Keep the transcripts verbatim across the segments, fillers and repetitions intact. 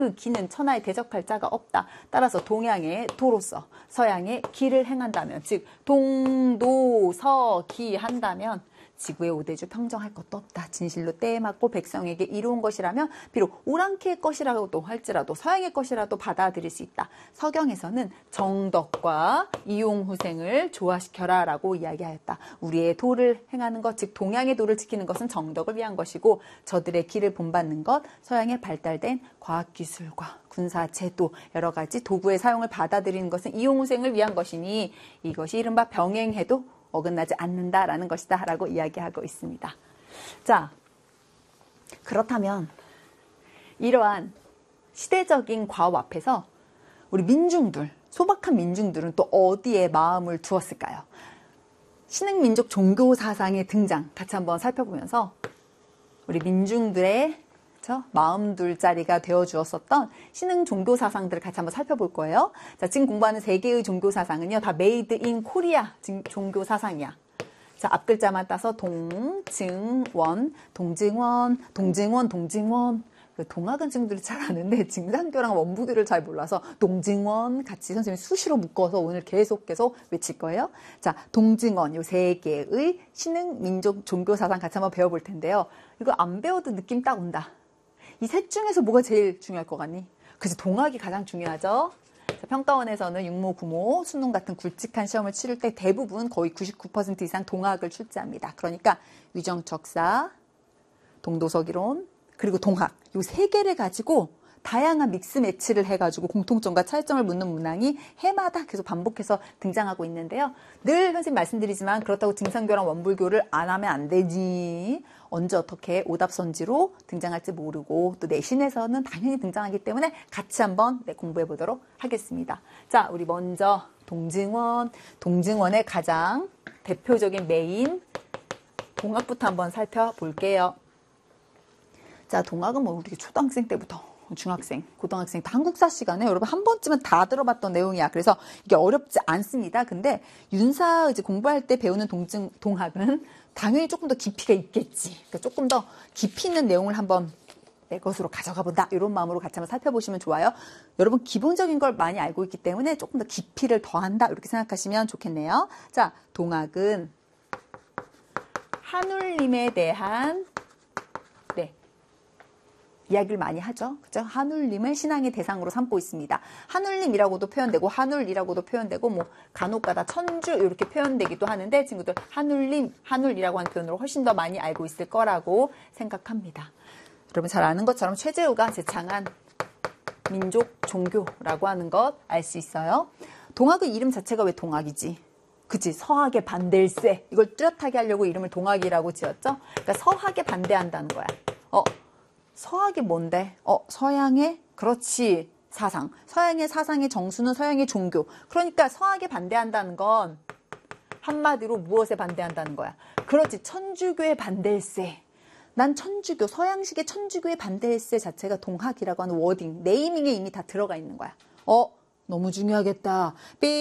그 기는 천하에 대적할 자가 없다. 따라서 동양의 도로서 서양의 기를 행한다면, 즉 동도서기 한다면 지구의 오대주 평정할 것도 없다. 진실로 때에 맞고 백성에게 이로운 것이라면 비록 오랑캐의 것이라도 할지라도 서양의 것이라도 받아들일 수 있다. 서경에서는 정덕과 이용후생을 조화시켜라 라고 이야기하였다. 우리의 도를 행하는 것, 즉 동양의 도를 지키는 것은 정덕을 위한 것이고, 저들의 길을 본받는 것, 서양의 발달된 과학기술과 군사, 제도, 여러 가지 도구의 사용을 받아들이는 것은 이용후생을 위한 것이니 이것이 이른바 병행해도 어긋나지 않는다라는 것이다 라고 이야기하고 있습니다. 자, 그렇다면 이러한 시대적인 과업 앞에서 우리 민중들, 소박한 민중들은 또 어디에 마음을 두었을까요? 신흥민족 종교 사상의 등장 같이 한번 살펴보면서 우리 민중들의 그렇죠? 마음 둘 자리가 되어주었었던 신흥 종교 사상들을 같이 한번 살펴볼 거예요. 자, 지금 공부하는 세 개의 종교 사상은요, 다 메이드 인 코리아 종교 사상이야. 자, 앞글자만 따서 동, 증, 원, 동증원, 동증원, 동증원. 그 동학은 친구들이 잘 아는데 증산교랑 원부교를 잘 몰라서 동증원 같이 선생님이 수시로 묶어서 오늘 계속 계속 외칠 거예요. 자, 동증원 요 세 개의 신흥 민족 종교 사상 같이 한번 배워볼 텐데요. 이거 안 배워도 느낌 딱 온다. 이 셋 중에서 뭐가 제일 중요할 것 같니? 그래서 동학이 가장 중요하죠. 자, 평가원에서는 육모, 구모, 수능 같은 굵직한 시험을 치를 때 대부분 거의 구십구 퍼센트 이상 동학을 출제합니다. 그러니까 위정척사, 동도서기론, 그리고 동학 요 세 개를 가지고 다양한 믹스 매치를 해가지고 공통점과 차이점을 묻는 문항이 해마다 계속 반복해서 등장하고 있는데요. 늘 선생님 말씀드리지만 그렇다고 증산교랑 원불교를 안 하면 안 되지. 언제 어떻게 오답선지로 등장할지 모르고 또 내신에서는 당연히 등장하기 때문에 같이 한번 네, 공부해 보도록 하겠습니다. 자, 우리 먼저 동증원, 동증원의 가장 대표적인 메인 동학부터 한번 살펴볼게요. 자, 동학은 뭐 우리 초등학생 때부터 중학생, 고등학생, 한국사 시간에 여러분 한 번쯤은 다 들어봤던 내용이야. 그래서 이게 어렵지 않습니다. 근데 윤사 이제 공부할 때 배우는 동증, 동학은 당연히 조금 더 깊이가 있겠지. 그러니까 조금 더 깊이 있는 내용을 한번 내 것으로 가져가 본다. 이런 마음으로 같이 한번 살펴보시면 좋아요. 여러분 기본적인 걸 많이 알고 있기 때문에 조금 더 깊이를 더한다. 이렇게 생각하시면 좋겠네요. 자, 동학은 한울림에 대한 네. 이야기를 많이 하죠. 그죠? 한울림을 신앙의 대상으로 삼고 있습니다. 한울림이라고도 표현되고 한울이라고도 표현되고 뭐 간혹가다 천주 이렇게 표현되기도 하는데 친구들 한울림, 한울이라고 하는 표현으로 훨씬 더 많이 알고 있을 거라고 생각합니다. 여러분 잘 아는 것처럼 최재우가 제창한 민족 종교라고 하는 것 알 수 있어요. 동학의 이름 자체가 왜 동학이지? 그치, 서학의 반대일세. 이걸 뚜렷하게 하려고 이름을 동학이라고 지었죠. 그러니까 서학에 반대한다는 거야. 어, 서학이 뭔데? 어, 서양의, 그렇지, 사상. 서양의 사상의 정수는 서양의 종교. 그러니까 서학에 반대한다는 건 한마디로 무엇에 반대한다는 거야? 그렇지, 천주교의 반대일세. 난 천주교, 서양식의 천주교의 반대일세 자체가 동학이라고 하는 워딩, 네이밍에 이미 다 들어가 있는 거야. 어, 너무 중요하겠다.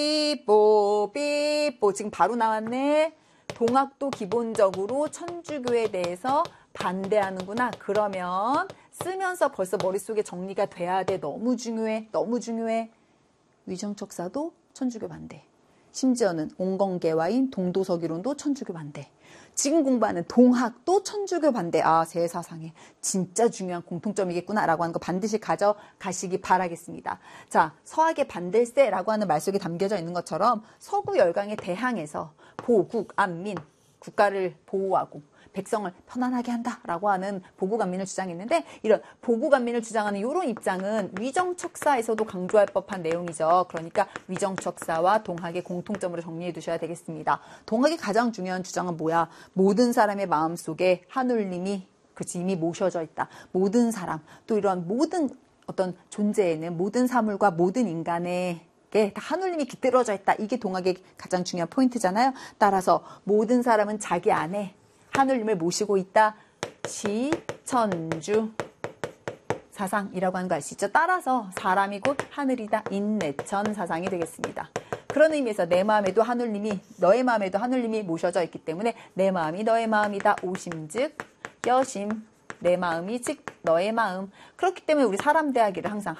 삐뽀, 삐뽀. 지금 바로 나왔네. 동학도 기본적으로 천주교에 대해서 반대하는구나. 그러면 쓰면서 벌써 머릿속에 정리가 돼야 돼. 너무 중요해. 너무 중요해. 위정척사도 천주교 반대. 심지어는 온건계와인 동도서기론도 천주교 반대. 지금 공부하는 동학도 천주교 반대. 아, 새 사상에 진짜 중요한 공통점이겠구나라고 하는 거 반드시 가져가시기 바라겠습니다. 자, 서학의 반대세라고 하는 말 속에 담겨져 있는 것처럼 서구 열강에 대항해서 보국, 안민, 국가를 보호하고 백성을 편안하게 한다라고 하는 보국안민을 주장했는데 이런 보국안민을 주장하는 이런 입장은 위정척사에서도 강조할 법한 내용이죠. 그러니까 위정척사와 동학의 공통점으로 정리해 두셔야 되겠습니다. 동학의 가장 중요한 주장은 뭐야? 모든 사람의 마음속에 한울림이 그치, 이미 모셔져 있다. 모든 사람, 또 이런 모든 어떤 존재에는 모든 사물과 모든 인간의 다 한울림이 깃들어져 있다. 이게 동학의 가장 중요한 포인트잖아요. 따라서 모든 사람은 자기 안에 한울림을 모시고 있다. 시천주 사상이라고 하는 거 알 수 있죠. 따라서 사람이 곧 하늘이다. 인내천 사상이 되겠습니다. 그런 의미에서 내 마음에도 한울림이 너의 마음에도 한울림이 모셔져 있기 때문에 내 마음이 너의 마음이다. 오심즉 여심 내 마음이 즉 너의 마음. 그렇기 때문에 우리 사람 대하기를 항상